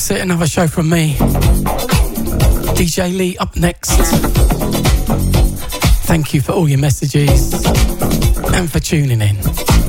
That's it, another show from me. DJ Lee up next. Thank you for all your messages and for tuning in.